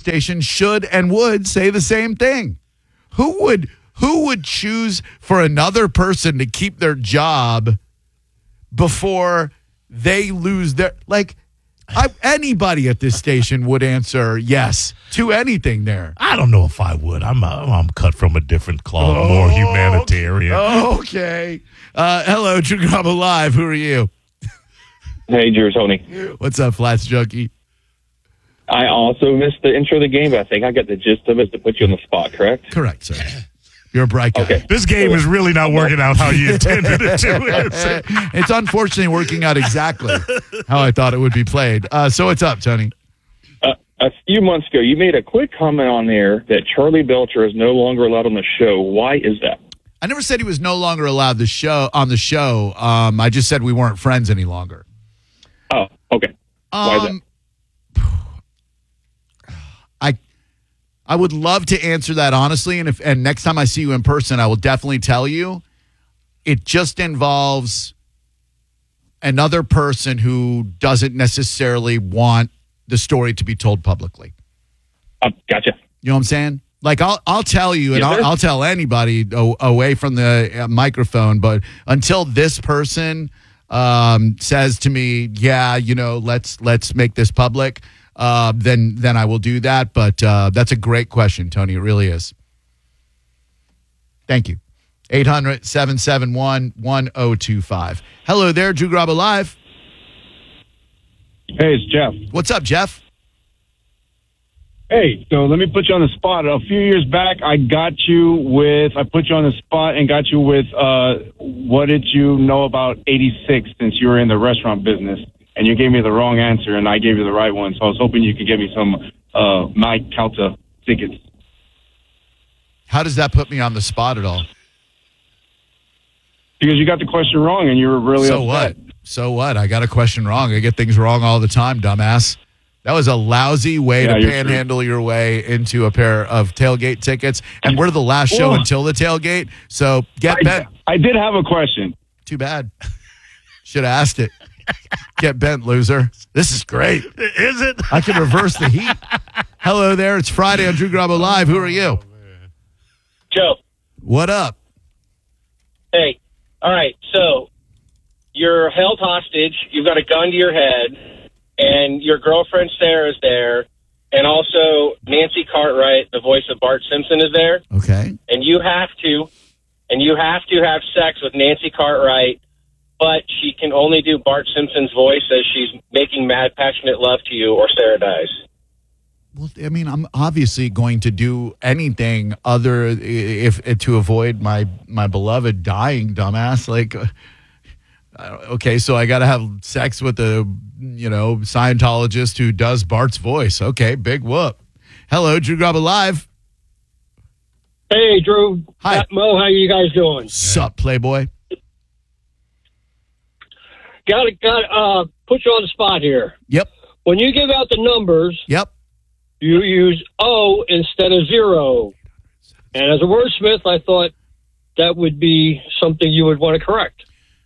station should and would say the same thing. Who would choose for another person to keep their job before they lose their anybody at this station would answer yes to anything there. I don't know if I would. I'm cut from a different cloth, more humanitarian. Okay. Hello, Drew Garabo Live. Who are you? Hey, Drew, Tony. What's up, Flats Junkie? I also missed the intro of the game, but I think I got the gist of it to put you on the spot, correct? Correct, sir. You're a bright guy. Okay. This game is really not working out how you intended it to. It's unfortunately working out exactly how I thought it would be played. So what's up, Tony? A few months ago, you made a quick comment on there that Charlie Belcher is no longer allowed on the show. Why is that? I never said he was no longer allowed on the show. I just said we weren't friends any longer. Oh, okay. Why is that? I would love to answer that honestly, and next time I see you in person, I will definitely tell you. It just involves another person who doesn't necessarily want the story to be told publicly. Gotcha. You know what I'm saying? Like I'll tell you, and I'll tell anybody away from the microphone, but until this person says to me, "Yeah, let's make this public." Then I will do that. But that's a great question, Tony. It really is. Thank you. 800-771-1025. Hello there, Drew Garabo Live. Hey, it's Jeff. What's up, Jeff? Hey, so let me put you on the spot. A few years back, I put you on the spot and got you with what did you know about 86 since you were in the restaurant business? And you gave me the wrong answer, and I gave you the right one. So I was hoping you could give me some Mike Calta tickets. How does that put me on the spot at all? Because you got the question wrong, and you were really upset. So what? I got a question wrong. I get things wrong all the time, dumbass. That was a lousy way to panhandle your way into a pair of tailgate tickets. And we're the last show until the tailgate. So get bent. I did have a question. Too bad. Should have asked it. Get bent, loser. This is great. Is it? I can reverse the heat. Hello there. It's Friday on Drew Garabo Live. Who are you? Joe. What up? Hey. All right. So you're held hostage. You've got a gun to your head, and your girlfriend Sarah is there, and also Nancy Cartwright, the voice of Bart Simpson, is there. Okay. And you have to have sex with Nancy Cartwright, but she can only do Bart Simpson's voice as she's making mad, passionate love to you, or Sarah dies. Well, I mean, I'm obviously going to do anything other to avoid my beloved dying, dumbass. Like, okay, so I got to have sex with a Scientologist who does Bart's voice. Okay, big whoop. Hello, Drew Garabo Live. Hey, Drew. Hi, Mo. How you guys doing? Sup, Playboy? Got to put you on the spot here. Yep. When you give out the numbers, yep, you use O instead of 0. And as a wordsmith, I thought that would be something you would want to correct.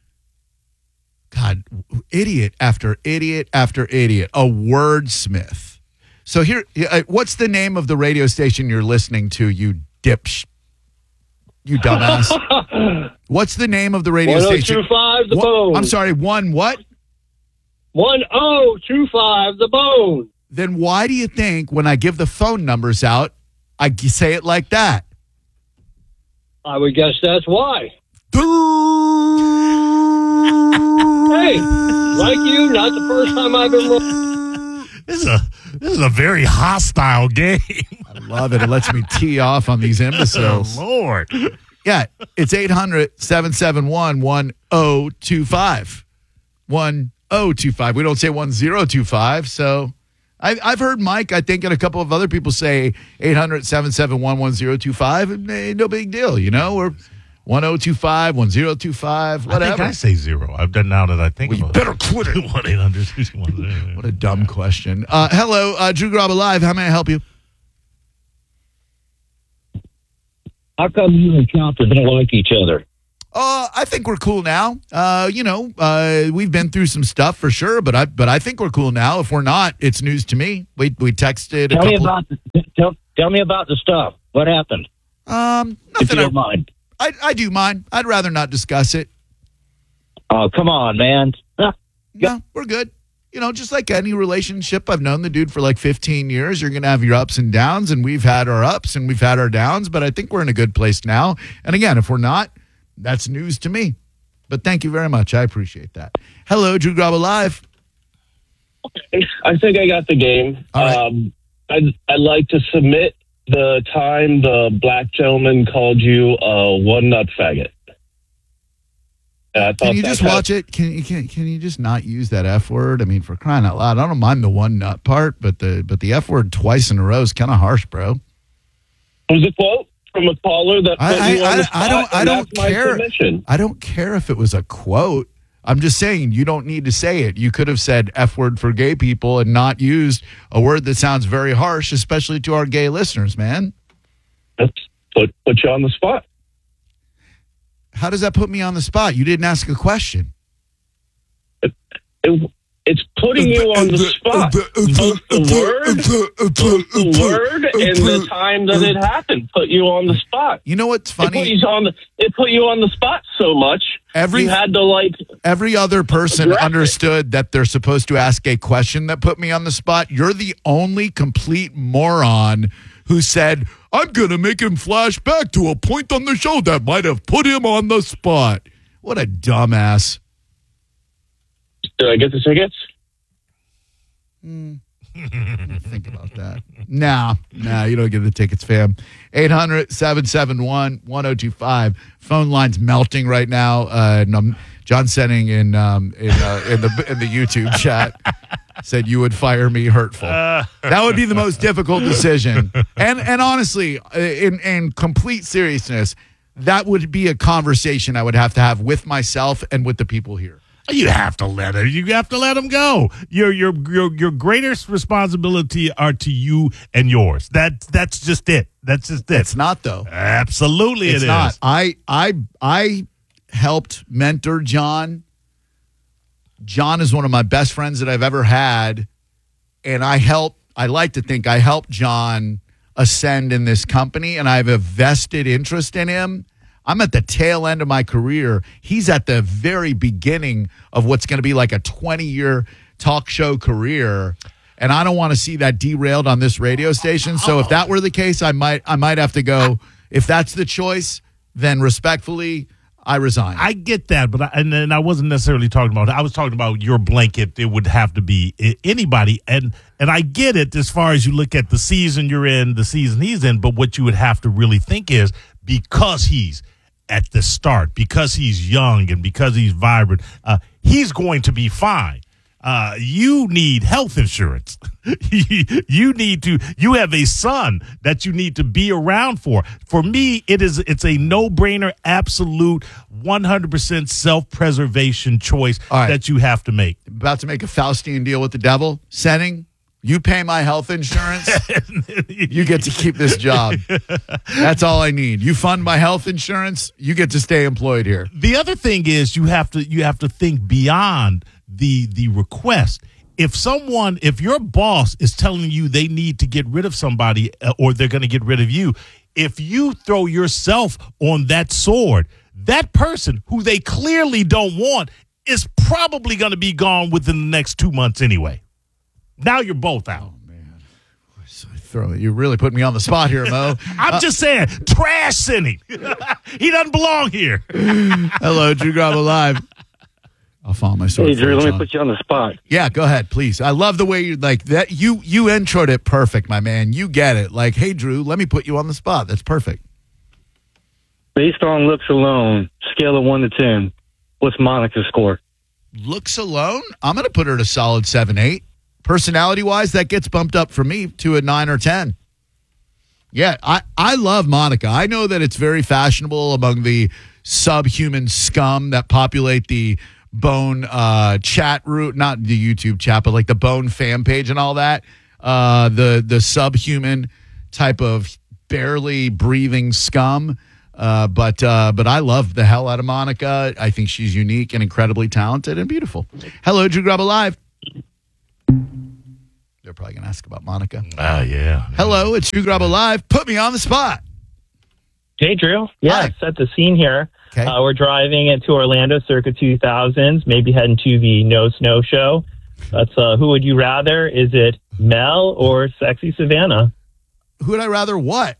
God, idiot after idiot after idiot, a wordsmith. So here, what's the name of the radio station you're listening to, you dumbass? What's the name of the radio station? 1025 The Bone. I'm sorry, one what? 1025 The Bone. Then why do you think when I give the phone numbers out, I say it like that? I would guess that's why. Hey, like you, not the first time I've been wrong. This is a very hostile game. I love it. It lets me tee off on these imbeciles. Oh, Lord. Yeah, it's 800-771-1025. 1025. We don't say 1025, so I've heard Mike, I think, and a couple of other people say 800-771-1025. No big deal, We're 1025, 1025, whatever. I think I say 0. I've done now that I think about it. You better quit it. 1-800-610. What a dumb question. Hello, Drew Garabo Live. How may I help you? How come you and Calta don't like each other? I think we're cool now. We've been through some stuff for sure, but I think we're cool now. If we're not, it's news to me. We texted. Tell me about the stuff. What happened? Nothing. If you don't mind. I do mind. I'd rather not discuss it. Oh, come on, man. No, we're good. Just like any relationship, I've known the dude for like 15 years. You're going to have your ups and downs, and we've had our ups and we've had our downs, but I think we're in a good place now. And again, if we're not, that's news to me. But thank you very much. I appreciate that. Hello, Drew Grabo Live. I think I got the game. All right. I'd like to submit the time the black gentleman called you a one-nut faggot. Can you just watch it? Can you just not use that F word? I mean, for crying out loud, I don't mind the one nut part, but the F word twice in a row is kind of harsh, bro. It was a quote from a caller that put you on the spot. I don't that's care. My submission. I don't care if it was a quote. I'm just saying you don't need to say it. You could have said F word for gay people and not used a word that sounds very harsh, especially to our gay listeners, man. That's put you on the spot. How does that put me on the spot? You didn't ask a question. It's putting you on the spot. Both the word and the time that it happened put you on the spot. You know what's funny? It put you on the spot so much. You had to every other person understood that they're supposed to ask a question that put me on the spot. You're the only complete moron who said, I'm going to make him flash back to a point on the show that might have put him on the spot. What a dumbass. Did I get the tickets? Think about that. Nah, you don't get the tickets, fam. 800-771-1025. Phone line's melting right now. John Senning in the YouTube chat said you would fire me hurtful. That would be the most difficult decision. And honestly, in complete seriousness, that would be a conversation I would have to have with myself and with the people here. You have to let her. You have to let him go. Your greatest responsibility are to you and yours. That's just it. That's just it. It's not though. Absolutely, it's not. I helped mentor John. John is one of my best friends that I've ever had, and I like to think I helped John ascend in this company, and I have a vested interest in him. I'm at the tail end of my career. He's at the very beginning of what's going to be like a 20-year talk show career, and I don't want to see that derailed on this radio station. So if that were the case, I might have to go. If that's the choice, then respectfully, I resign. I get that, but I wasn't necessarily talking about. I was talking about your blanket. It would have to be anybody, and I get it as far as you look at the season you're in, the season he's in. But what you would have to really think is, because he's at the start, because he's young and because he's vibrant, he's going to be fine. You need health insurance. You have a son that you need to be around for. For me, it's a no-brainer, absolute 100% self-preservation choice that you have to make. About to make a Faustian deal with the devil. Senning, you pay my health insurance, you get to keep this job. That's all I need. You fund my health insurance, you get to stay employed here. The other thing is you have to think beyond the request. If your boss is telling you they need to get rid of somebody or they're going to get rid of you, if you throw yourself on that sword, that person who they clearly don't want is probably going to be gone within the next 2 months anyway. Now you're both out. Oh, man. You really put me on the spot here, Mo. I'm just saying, trash Senning. He doesn't belong here. Hello, Drew Grabo Live. I'll follow my sword. Hey, Drew, let me put you on the spot. Yeah, go ahead, please. I love the way you like that. You introed it perfect, my man. You get it. Like, hey, Drew, let me put you on the spot. That's perfect. Based on looks alone, scale of 1 to 10, what's Monica's score? Looks alone? I'm going to put her at a solid 7-8. Personality-wise, that gets bumped up for me to a 9 or 10. Yeah, I love Monica. I know that it's very fashionable among the subhuman scum that populate the Bone chat route, not the YouTube chat, but like the Bone fan page and all that. The subhuman type of barely breathing scum. But I love the hell out of Monica. I think she's unique and incredibly talented and beautiful. Hello, Drew Grub Alive. They're probably going to ask about Monica. Yeah. Hello, it's Drew Grub Alive. Put me on the spot. Hey, Drew. Yeah, Hi. set the scene here. Okay. We're driving into Orlando circa 2000s, maybe heading to the No Snow Show. That's Who Would You Rather? Is it Mel or Sexy Savannah? Who would I rather what?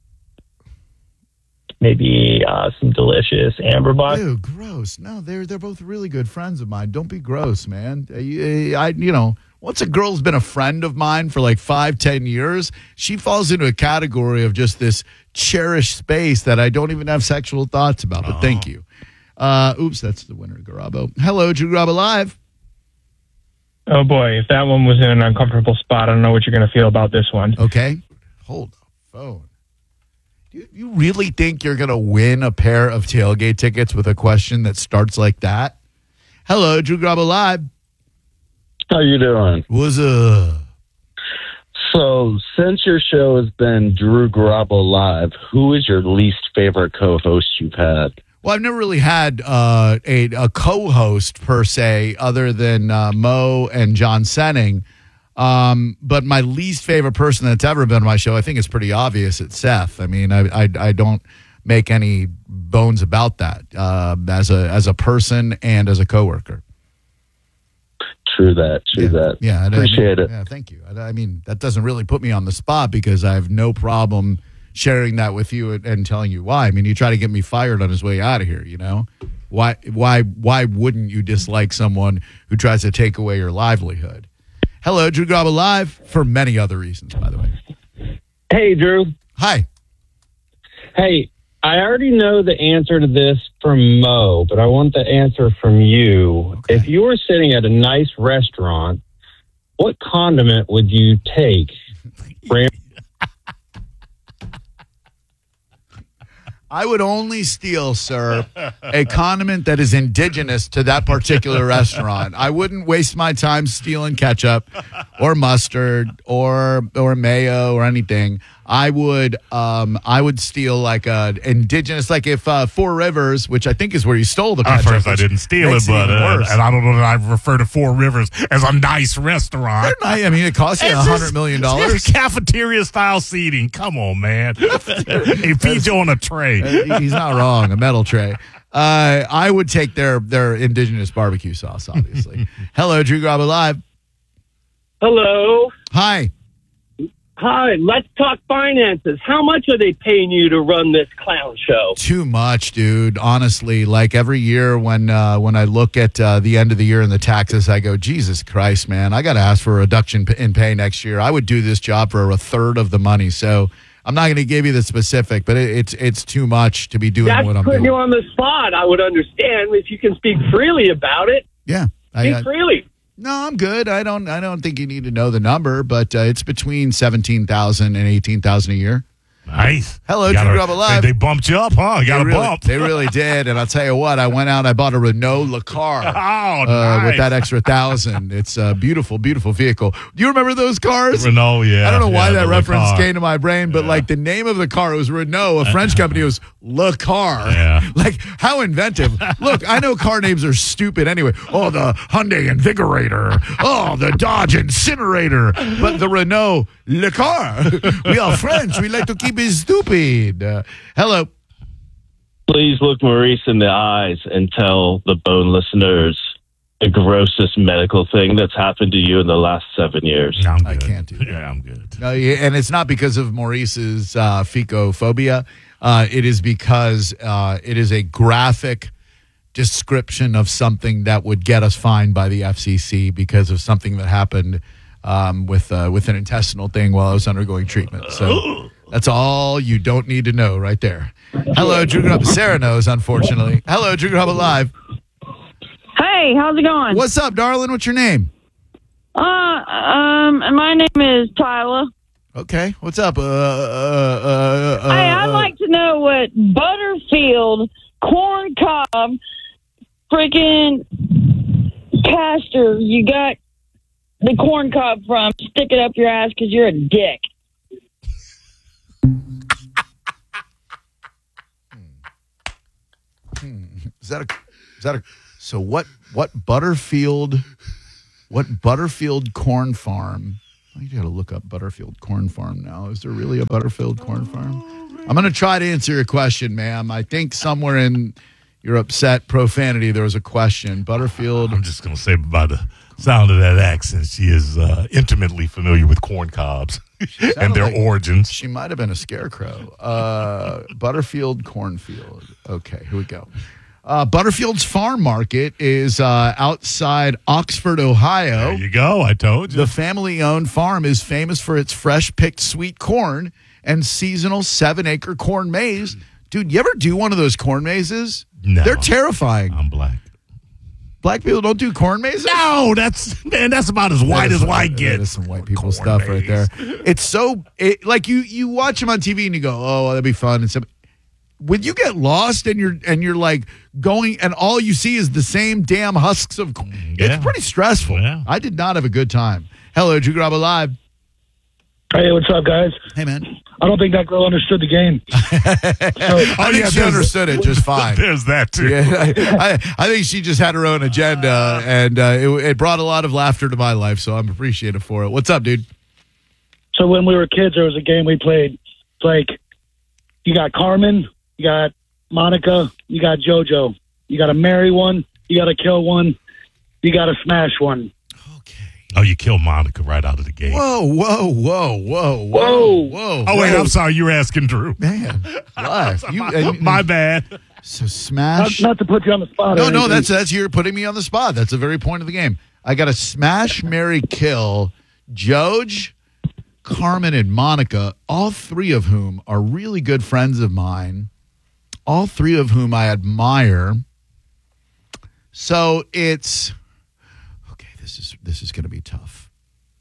Maybe some delicious Amber Buck. Ew, gross. No, they're both really good friends of mine. Don't be gross, man. Once a girl's been a friend of mine for like 5-10 years, she falls into a category of just this cherished space that I don't even have sexual thoughts about. But thank you. Oops, that's the winner, Garabo. Hello, Drew Garabo Live. Oh boy, if that one was in an uncomfortable spot, I don't know what you're going to feel about this one. Okay, hold the phone. You really think you're going to win a pair of tailgate tickets with a question that starts like that? Hello, Drew Garabo Live. How you doing? What's up? So, since your show has been Drew Garabo Live, who is your least favorite co-host you've had? Well, I've never really had a co-host per se, other than Mo and John Senning. But my least favorite person that's ever been on my show, I think it's pretty obvious. It's Seth. I mean, I don't make any bones about that as a person and as a coworker. True that. Yeah, appreciate it. Yeah, thank you. I mean, that doesn't really put me on the spot because I have no problem sharing that with you and telling you why. I mean, you try to get me fired on his way out of here. You know, why wouldn't you dislike someone who tries to take away your livelihood? Hello, Drew Garabo Live, for many other reasons, by the way. Hey, Drew. Hi. Hey, I already know the answer to this from Mo, but I want the answer from you. Okay. If you were sitting at a nice restaurant, what condiment would you take? I would only steal, sir, a condiment that is indigenous to that particular restaurant. I wouldn't waste my time stealing ketchup or mustard or mayo or anything. I would steal like a indigenous, like if Four Rivers, which I think is where you stole the ketchup. At first, I didn't steal it, but and I don't know that I refer to Four Rivers as a nice restaurant. I mean, it costs you $100 million. It's cafeteria style seating. Come on, man. He feeds you on a tray. He's not wrong. A metal tray. I would take their indigenous barbecue sauce, obviously. Hello, Drew Garabo Live. Hello. Hi. Hi, let's talk finances. How much are they paying you to run this clown show? Too much, dude. Honestly, like every year when I look at the end of the year and the taxes, I go, Jesus Christ, man, I got to ask for a reduction in pay next year. I would do this job for a third of the money. So I'm not going to give you the specific, but it's too much to be doing That's what I'm putting doing. you on the spot. I would understand if you can speak freely about it. Yeah. Speak freely. No, I'm good. I don't think you need to know the number, but it's between $17,000 and $18,000 a year. Nice. Hello, Drew Garabo Live. They bumped you up, huh? You got a bump. They really did. And I'll tell you what, I went out, I bought a Renault Le-Car nice. with that extra $1,000. It's a beautiful, beautiful vehicle. Do you remember those cars? Renault, yeah. I don't know why that reference Le-Car. came to my brain, but like the name of the car was Renault. A French company was Le-Car. Yeah. Like, how inventive. Look, I know car names are stupid anyway. Oh, the Hyundai Invigorator. Oh, the Dodge Incinerator. But the Renault Le-Car. We are French. We like to keep it stupid. Hello. Please look Maurice in the eyes and tell the bone listeners the grossest medical thing that's happened to you in the last 7 years. No, I can't do that. Yeah, I'm good. No, and it's not because of Maurice's fecophobia. It is because it is a graphic description of something that would get us fined by the FCC because of something that happened with an intestinal thing while I was undergoing treatment. So that's all you don't need to know right there. Hello, Drew Garabo. Sarah knows, unfortunately. Hello, Drew Garabo Live. Hey, how's it going? What's up, darling? What's your name? My name is Tyler. Okay, what's up? Hey, I'd like to know what Butterfield corn cob freaking pasture you got the corn cob from. Stick it up your ass because you're a dick. Is that a so what Butterfield corn farm? I got to look up Butterfield corn farm now. Is there really a Butterfield corn farm? I'm going to try to answer your question, ma'am. I think somewhere in your upset profanity there was a question. Butterfield. I'm just going to say by the sound of that accent, she is intimately familiar with corn cobs and their origins. She might have been a scarecrow. Butterfield cornfield. Okay, here we go. Butterfield's Farm Market is outside Oxford, Ohio. There you go. I told you. The family-owned farm is famous for its fresh-picked sweet corn and seasonal 7-acre corn maze. Dude, you ever do one of those corn mazes? No. They're terrifying. I'm black. Black people don't do corn mazes? No, that's about as white as white gets. That is some white people stuff right there. It's so, like you watch them on TV and you go, oh, that'd be fun. And when you get lost and you're like going and all you see is the same damn husks of corn, it's pretty stressful. Yeah. I did not have a good time. Hello, Drew Garabo Live. Hey, what's up, guys? Hey, man. I don't think that girl understood the game. I think she understood it just fine. There's that, too. Yeah, I think she just had her own agenda, and it brought a lot of laughter to my life, so I'm appreciative for it. What's up, dude? So when we were kids, there was a game we played. It's like you got Carmen, you got Monica, you got JoJo. You got to marry one, you got to kill one, you got to smash one. Oh, you killed Monica right out of the gate. Whoa. Oh, wait, I'm sorry. You were asking Drew. Man, live. My bad. So smash. Not to put you on the spot. No, that's you're putting me on the spot. That's the very point of the game. I got to smash, marry, kill Joj, Carmen, and Monica, all three of whom are really good friends of mine, all three of whom I admire. So it's... This is going to be tough.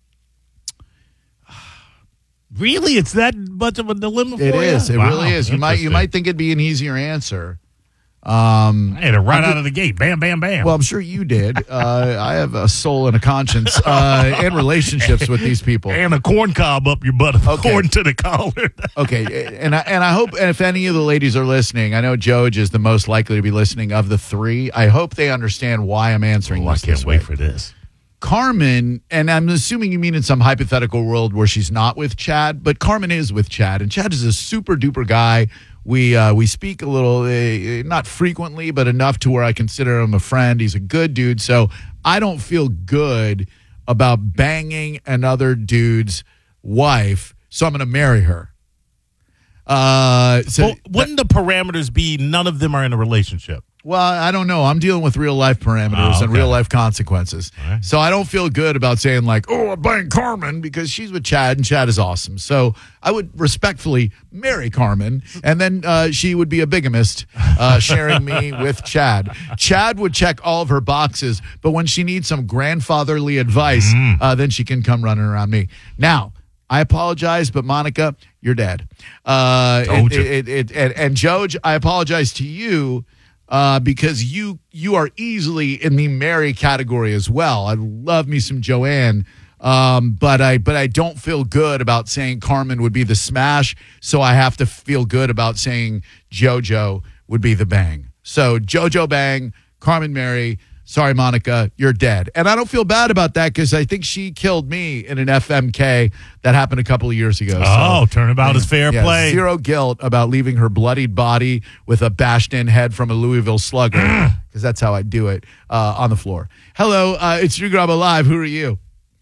Really? It's that much of a dilemma for you? It is. It really is. You might think it'd be an easier answer. I had it right out of the gate. Bam, bam, bam. Well, I'm sure you did. I have a soul and a conscience and relationships with these people. And a corn cob up your butt, according to the caller. Okay, and I hope, and if any of the ladies are listening, I know Joj is the most likely to be listening of the three. I hope they understand why I'm answering this. I can't wait for this. Carmen, and I'm assuming you mean in some hypothetical world where she's not with Chad, but Carmen is with Chad, and Chad is a super duper guy. We speak a little, not frequently, but enough to where I consider him a friend. He's a good dude, so I don't feel good about banging another dude's wife, so I'm going to marry her. Wouldn't the parameters be none of them are in a relationship? Well, I don't know. I'm dealing with real-life parameters and real-life consequences. Right. So I don't feel good about saying, like, oh, I'm buying Carmen because she's with Chad, and Chad is awesome. So I would respectfully marry Carmen, and then she would be a bigamist sharing me with Chad. Chad would check all of her boxes, but when she needs some grandfatherly advice, then she can come running around me. Now, I apologize, but Monica, you're dead. And Joj, I apologize to you. Because you are easily in the marry category as well. I love me some Joanne, but I don't feel good about saying Carmen would be the smash, so I have to feel good about saying JoJo would be the bang. So JoJo bang, Carmen marry. Sorry, Monica, you're dead. And I don't feel bad about that because I think she killed me in an FMK that happened a couple of years ago. Oh, turnabout is fair play. Zero guilt about leaving her bloodied body with a bashed-in head from a Louisville Slugger, because that's how I do it, on the floor. Hello, it's Drew Garabo Live. Who are you?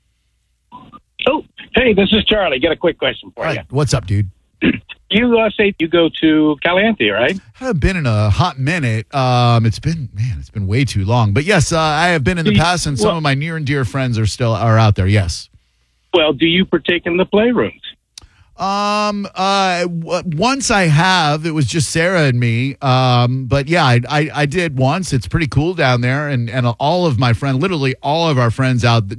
Oh, hey, this is Charlie. Got a quick question for you. What's up, dude? You say you go to Caliente, right? I have been in a hot minute. It's been way too long. But yes, I have been in the past, and some of my near and dear friends are out there. Yes. Well, do you partake in the playrooms? Once I have. It was just Sarah and me. But yeah, I did once. It's pretty cool down there, and all of my friends, literally all of our friends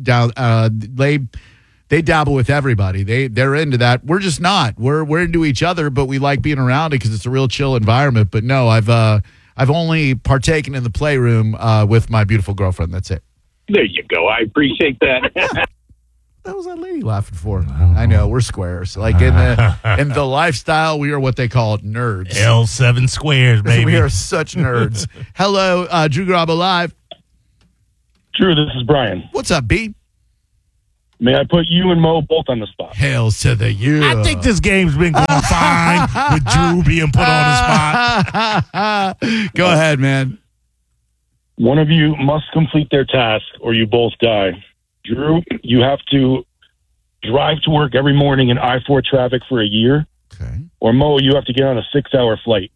they dabble with everybody. They're into that. We're just not. We're into each other, but we like being around it because it's a real chill environment. But no, I've only partaken in the playroom with my beautiful girlfriend. That's it. There you go. I appreciate that. the hell was that lady laughing for? I know, we're squares. Like in the lifestyle, we are what they call nerds. L7 squares, baby. We are such nerds. Hello, Drew Garabo Live. Drew, this is Brian. What's up, B? May I put you and Mo both on the spot? Hails to the you. I think this game's been going fine with Drew being put on the spot. Go ahead, man. One of you must complete their task or you both die. Drew, you have to drive to work every morning in I-4 traffic for a year. Okay. Or Mo, you have to get on a 6-hour flight.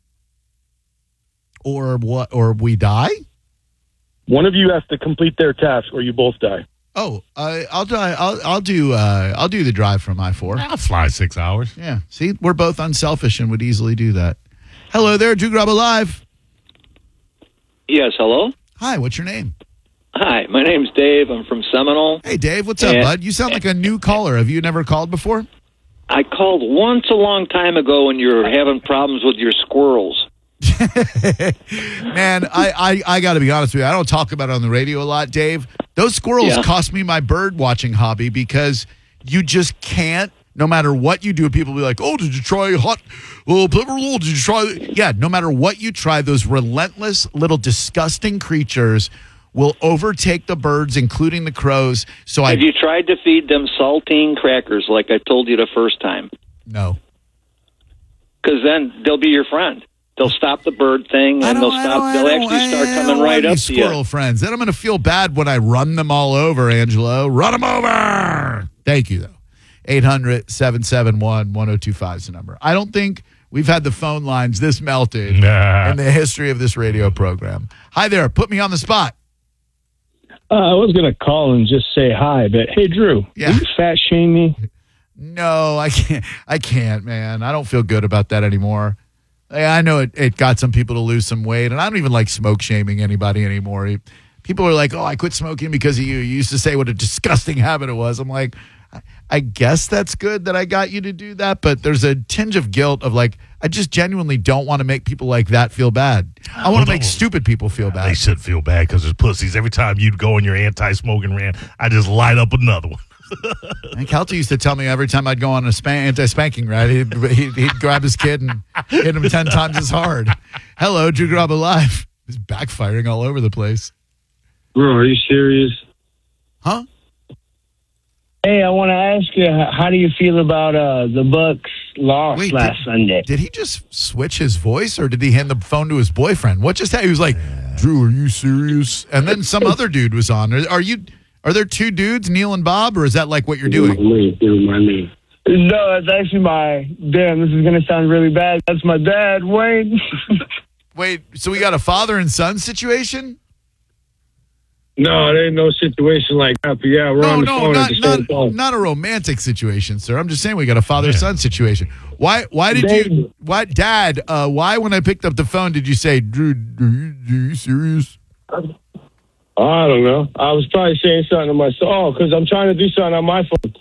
Or what? Or we die? One of you has to complete their task or you both die. Oh, I'll die. I'll do the drive from I-4. I'll fly 6 hours. Yeah. See, we're both unselfish and would easily do that. Hello there, Drew Garabo Live. Yes, hello? Hi, what's your name? Hi, my name's Dave. I'm from Seminole. Hey, Dave, what's up, bud? You sound like a new caller. Have you never called before? I called once a long time ago when you were having problems with your squirrels. Man, I got to be honest with you. I don't talk about it on the radio a lot, Dave. Those squirrels cost me my bird watching hobby because you just can't, no matter what you do, people will be like, oh, did you try hot pepper? Did you try? Yeah, no matter what you try, those relentless little disgusting creatures will overtake the birds, including the crows. So Have you tried to feed them saltine crackers like I told you the first time? No. Because then they'll be your friend. They'll stop the bird thing, and they'll actually start coming right up to you. Squirrel friends. Then I'm going to feel bad when I run them all over, Angelo. Run them over! Thank you, though. 800-771-1025 is the number. I don't think we've had the phone lines this melted in the history of this radio program. Hi there. Put me on the spot. I was going to call and just say hi, but hey, Drew, will you fat shame me? No, I can't, man. I don't feel good about that anymore. I know it got some people to lose some weight, and I don't even like smoke shaming anybody anymore. People are like, oh, I quit smoking because of you. You used to say what a disgusting habit it was. I'm like, I guess that's good that I got you to do that, but there's a tinge of guilt of like, I just genuinely don't want to make people like that feel bad. I want to make stupid people feel bad. They should feel bad because there's pussies. Every time you'd go on your anti-smoking rant, I just light up another one. And Kelty used to tell me every time I'd go on a anti-spanking rant, he'd grab his kid and hit him 10 times as hard. Hello, Drew Garabo Live. It's backfiring all over the place. Bro, are you serious? Huh? Hey, I want to ask you, how do you feel about the Bucks loss last Sunday? Did he just switch his voice, or did he hand the phone to his boyfriend? What just happened? He was like, Drew, are you serious? And then some other dude was on. Are there two dudes, Neil and Bob, or is that like what you're doing? No, it's actually damn, this is going to sound really bad. That's my dad, Wayne. Wait, so we got a father and son situation? No, there ain't no situation like that. But yeah, we're on the phone at the same time. Not a romantic situation, sir. I'm just saying we got a father-son situation. Why did Dad, why when I picked up the phone did you say, Drew, are you serious? I don't know. I was probably saying something to myself. Oh, because I'm trying to do something on my phone.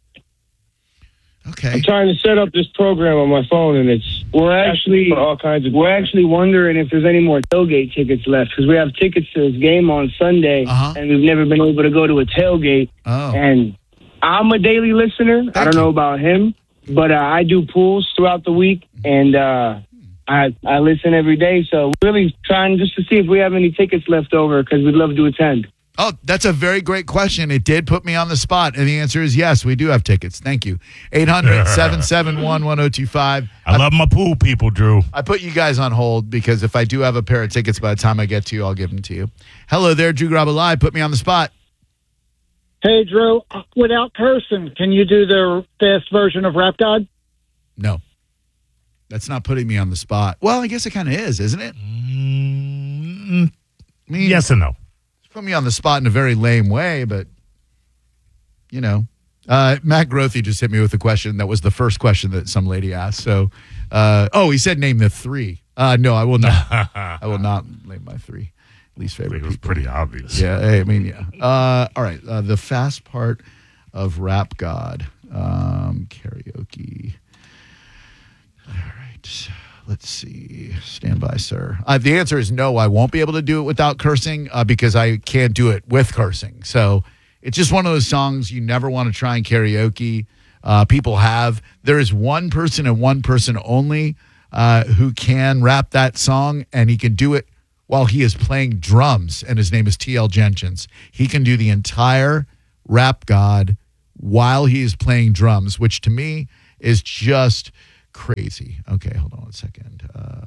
Okay. I'm trying to set up this program on my phone, and we're actually wondering if there's any more tailgate tickets left, because we have tickets to this game on Sunday, and we've never been able to go to a tailgate. Oh. And I'm a daily listener. I don't know about him, but I do pools throughout the week, and I listen every day. So really trying just to see if we have any tickets left over, because we'd love to attend. Oh, that's a very great question. It did put me on the spot, and the answer is yes, we do have tickets. Thank you. 800-771-1025. I love my pool people, Drew. I put you guys on hold because if I do have a pair of tickets by the time I get to you, I'll give them to you. Hello there, Drew Garabo Live. Put me on the spot. Hey, Drew, without cursing, can you do the fast version of Rap God? No. That's not putting me on the spot. Well, I guess it kind of is, isn't it? Yes and no. Put me on the spot in a very lame way, but, you know. Matt Grothy just hit me with a question that was the first question that some lady asked. So, he said name the three. No, I will not. I will not name my three least favorite people. It was pretty obvious. Yeah, all right, the fast part of Rap God. Karaoke. All right. Let's see. Stand by, sir. The answer is no. I won't be able to do it without cursing because I can't do it with cursing. So It's just one of those songs you never want to try and karaoke. People have. There is one person and one person only who can rap that song, and he can do it while he is playing drums, and his name is T.L. Jenkins. He can do the entire Rap God while he is playing drums, which to me is just crazy. Okay, hold on one second.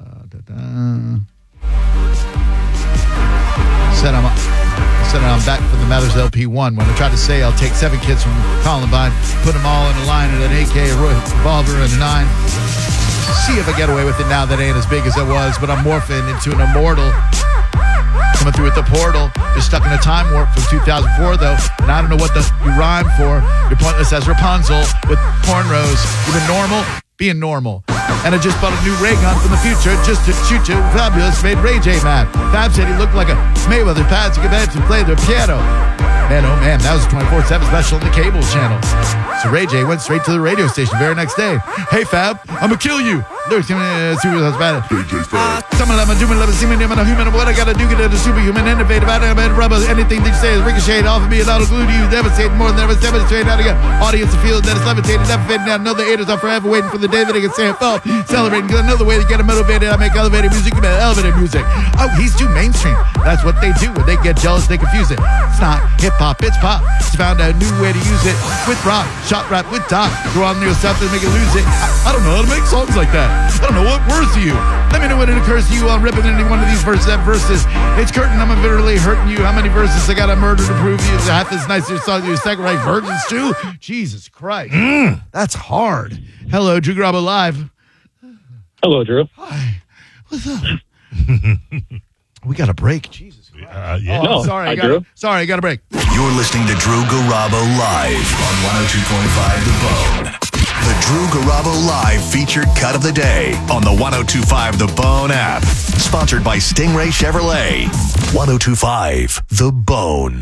Said I'm back from the Mathers LP1. When I tried to say I'll take 7 kids from Columbine, put them all in a line at an AK, a revolver, and a 9. See if I get away with it now. That ain't as big as it was, but I'm morphing into an immortal. Coming through with the portal. You're stuck in a time warp from 2004, though, and I don't know what you rhyme for. You're pointless as Rapunzel with cornrows. You've been normal, being normal. And I just bought a new ray gun from the future just to shoot you. Fabulous made Ray J mad. Fab said he looked like a Mayweather pads to get back to play the piano. Man, oh man, that was a 24/7 special on the cable channel. So Ray J went straight to the radio station the very next day. Hey Fab, I'ma kill you. Lyrics, some of them doing love, seeming I'm a human. What I gotta do, get a superhuman, innovative, I don't rubber. Anything that you say is ricocheted off of me, and I'll glue to you, devastating more than ever, demonstrating how to get audience to feel that it's levitated, never fading out. Another haters are forever waiting for the day that they can say it fell. Celebrating another way to get them motivated. I make elevated music, elevated music. Oh, he's too mainstream. That's what they do. When they get jealous, they confuse it. It's not hip hop, it's pop. Just found a new way to use it. With rock, shot rap with Doc. Throw on yourself and make it lose it. I don't know how to make songs like that. I don't know what words to you. Let me know when it occurs to you. I'm ripping any one of these verses. It's curtain. I'm literally hurting you. How many verses I got to murder to prove you? Half as nice as your song, your second right virgins too. Jesus Christ, that's hard. Hello, Drew Garabo Live. Hello, Drew. Hi. What's up? We got a break. Jesus Christ. Yeah. No, sorry, I got a break. You're listening to Drew Garabo Live on 102.5 The Bone. The Drew Garabo Live featured cut of the day on the 102.5 The Bone app. Sponsored by Stingray Chevrolet. 102.5 The Bone.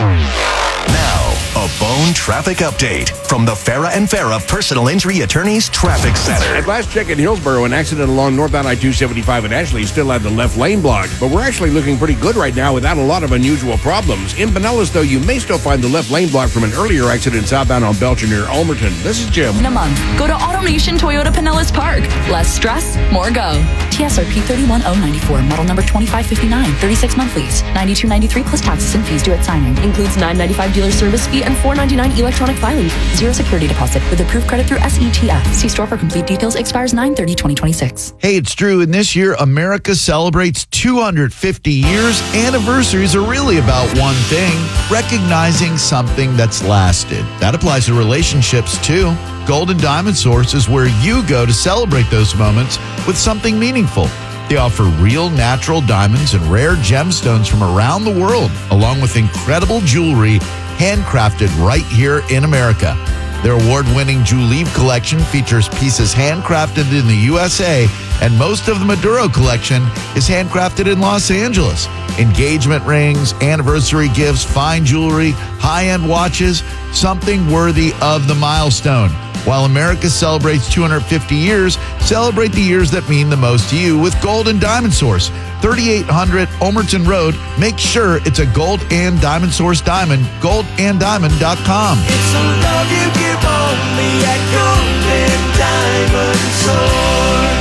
Now, a Bone traffic update from the Farah and Farah Personal Injury Attorneys Traffic Center. At last check in Hillsborough, an accident along northbound I-275 in Ashley still had the left lane blocked, but we're actually looking pretty good right now without a lot of unusual problems. In Pinellas, though, you may still find the left lane blocked from an earlier accident southbound on Belcher near Almerton. This is Jim. In a month, go to AutoNation Toyota Pinellas Park. Less stress, more go. TSRP 31094, model number 2559, 36-month lease, $92.93 plus taxes and fees due at signing. Includes $9.95 dealer service fee and $4.99 electronic filing. Zero security deposit with approved credit through SETF. See store for complete details. Expires 9/30/2026. Hey, it's Drew, and this year America celebrates 250 years. Anniversaries are really about one thing: recognizing something that's lasted. That applies to relationships too. Golden Diamond Source is where you go to celebrate those moments with something meaningful. They offer real natural diamonds and rare gemstones from around the world, along with incredible jewelry handcrafted right here in America. Their award-winning Juleeve collection features pieces handcrafted in the USA, and most of the Maduro collection is handcrafted in Los Angeles. Engagement rings, anniversary gifts, fine jewelry, high-end watches, something worthy of the milestone. While America celebrates 250 years, celebrate the years that mean the most to you with Gold and Diamond Source. 3800 Omerton Road. Make sure it's a Gold and Diamond Source diamond. GoldandDiamond.com. It's a love you give only at Gold and Diamond Source.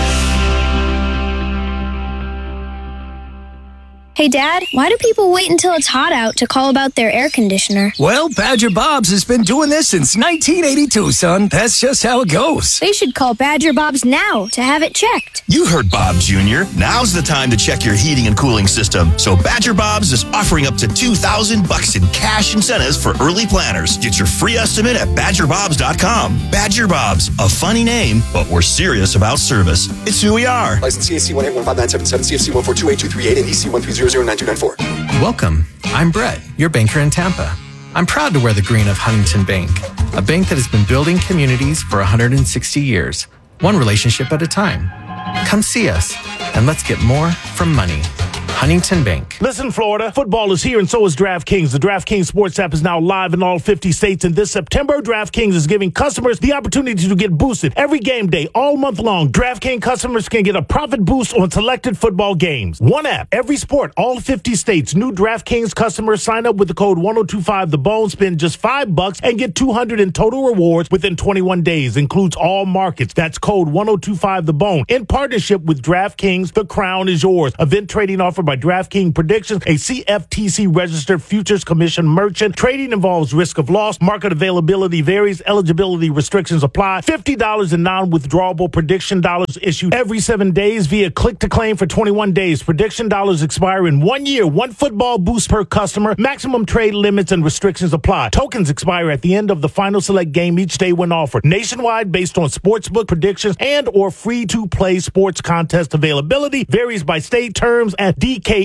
Hey, Dad, why do people wait until it's hot out to call about their air conditioner? Well, Badger Bob's has been doing this since 1982, son. That's just how it goes. They should call Badger Bob's now to have it checked. You heard Bob Jr. Now's the time to check your heating and cooling system. So Badger Bob's is offering up to $2,000 in cash incentives for early planners. Get your free estimate at badgerbobs.com. Badger Bob's, a funny name, but we're serious about service. It's who we are. License CAC 1815977, CFC 1428238, and EC 1309294. Welcome. I'm Brett, your banker in Tampa. I'm proud to wear the green of Huntington Bank, a bank that has been building communities for 160 years, one relationship at a time. Come see us, and let's get more from money. Huntington Bank. Listen, Florida, football is here and so is DraftKings. The DraftKings Sports app is now live in all 50 states, and this September, DraftKings is giving customers the opportunity to get boosted every game day, all month long. DraftKings customers can get a profit boost on selected football games. One app, every sport, all 50 states. New DraftKings customers sign up with the code 1025TheBone, spend just $5 and get $200 in total rewards within 21 days. Includes all markets. That's code 1025TheBone. In partnership with DraftKings, the crown is yours. Event trading offered by DraftKings Predictions, a CFTC registered futures commission merchant. Trading involves risk of loss. Market availability varies. Eligibility restrictions apply. $50 in non-withdrawable prediction dollars issued every 7 days via click to claim for 21 days. Prediction dollars expire in 1 year. One football boost per customer. Maximum trade limits and restrictions apply. Tokens expire at the end of the final select game each day when offered. Nationwide based on sportsbook predictions and or free-to-play sports contest availability. Varies by state. Terms at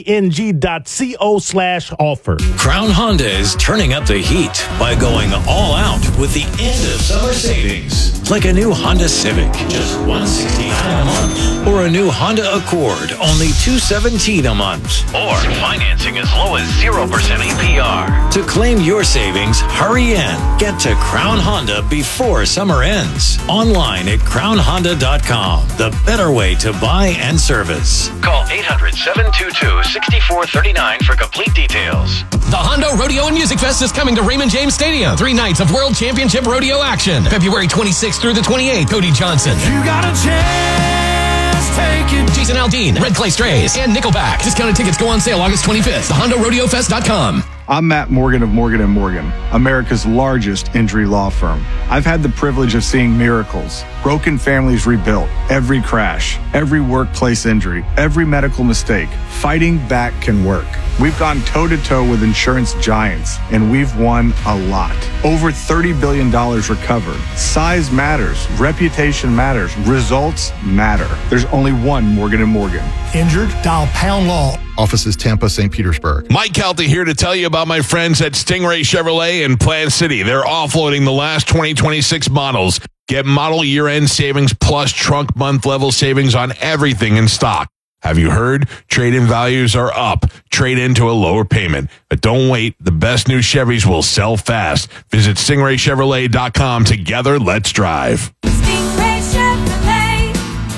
dkng.co/offer. Crown Honda is turning up the heat by going all out with the end of summer savings. Like a new Honda Civic, just $169 a month. Or a new Honda Accord, only $217 a month. Or financing as low as 0% APR. To claim your savings, hurry in. Get to Crown Honda before summer ends. Online at crownhonda.com. The better way to buy and service. Call 800-722-6439 for complete details. The Hondo Rodeo and Music Fest is coming to Raymond James Stadium. 3 nights of World Championship Rodeo action. February 26th through the 28th. Cody Johnson. You got a chance, take it. Jason Aldean, Red Clay Strays, and Nickelback. Discounted tickets go on sale August 25th. TheHondoRodeoFest.com. I'm Matt Morgan of Morgan & Morgan, America's largest injury law firm. I've had the privilege of seeing miracles, broken families rebuilt, every crash, every workplace injury, every medical mistake. Fighting back can work. We've gone toe-to-toe with insurance giants, and we've won a lot. Over $30 billion recovered. Size matters. Reputation matters. Results matter. There's only one Morgan & Morgan. Injured? Dial Pound Law. Offices Tampa, St. Petersburg. Mike Calta here to tell you about my friends at Stingray Chevrolet in Plant City. They're offloading the last 2026 models. Get model year-end savings plus trunk month level savings on everything in stock. Have you heard? Trade-in values are up. Trade into a lower payment. But don't wait. The best new Chevys will sell fast. Visit StingrayChevrolet.com. Together, let's drive. Stingray Chevrolet.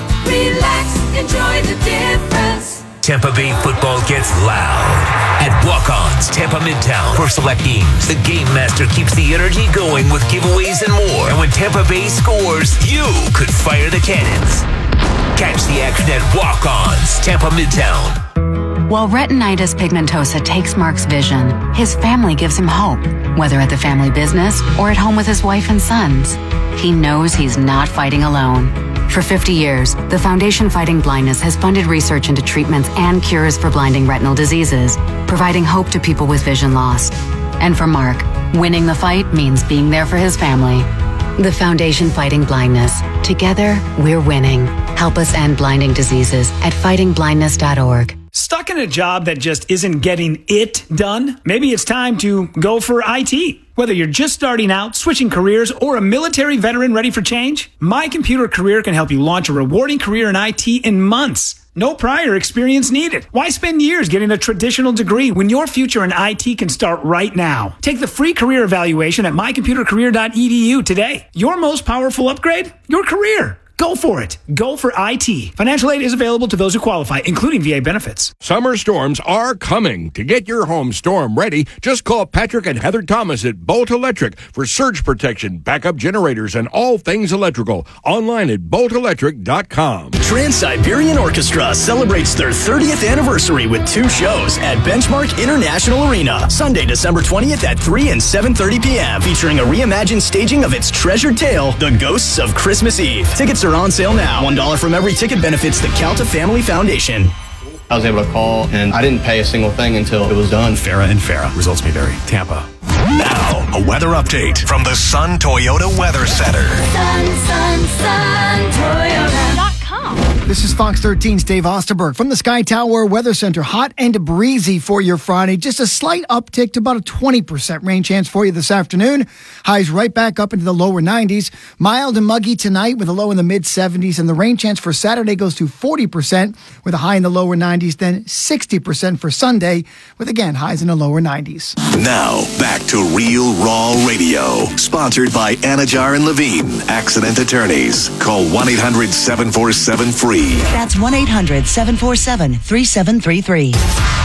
Relax, enjoy the difference. Tampa Bay football gets loud at Walk-Ons Tampa Midtown. For select games, the Game Master keeps the energy going with giveaways and more. And when Tampa Bay scores, you could fire the cannons. Catch the action at Walk-Ons Tampa Midtown. While retinitis pigmentosa takes Mark's vision, his family gives him hope, whether at the family business or at home with his wife and sons. He knows he's not fighting alone. For 50 years, the Foundation Fighting Blindness has funded research into treatments and cures for blinding retinal diseases, providing hope to people with vision loss. And for Mark, winning the fight means being there for his family. The Foundation Fighting Blindness. Together, we're winning. Help us end blinding diseases at fightingblindness.org. Stuck in a job that just isn't getting it done? Maybe it's time to go for IT. Whether you're just starting out, switching careers, or a military veteran ready for change, My Computer Career can help you launch a rewarding career in IT in months. No prior experience needed. Why spend years getting a traditional degree when your future in IT can start right now? Take the free career evaluation at mycomputercareer.edu today. Your most powerful upgrade? Your career. Go for it. Go for IT. Financial aid is available to those who qualify, including VA benefits. Summer storms are coming. To get your home storm ready, just call Patrick and Heather Thomas at Bolt Electric for surge protection, backup generators, and all things electrical. Online at boltelectric.com. Trans-Siberian Orchestra celebrates their 30th anniversary with 2 shows at Benchmark International Arena. Sunday, December 20th at 3 and 7:30 p.m. featuring a reimagined staging of its treasured tale, The Ghosts of Christmas Eve. Tickets are on sale now. $1 from every ticket benefits the Calta Family Foundation. I was able to call, and I didn't pay a single thing until it was done. Farah and Farah. Results may vary. Tampa. Now, a weather update from the Sun Toyota Weather Center. Sun, Toyota.com. This is Fox 13's Dave Osterberg from the Sky Tower Weather Center. Hot and breezy for your Friday. Just a slight uptick to about a 20% rain chance for you this afternoon. Highs right back up into the lower 90s. Mild and muggy tonight with a low in the mid 70s. And the rain chance for Saturday goes to 40% with a high in the lower 90s. Then 60% for Sunday with, again, highs in the lower 90s. Now, back to Real Raw Radio. Sponsored by Anajar and Levine, accident attorneys. Call 1-800-747-FREE. That's 1-800-747-3733.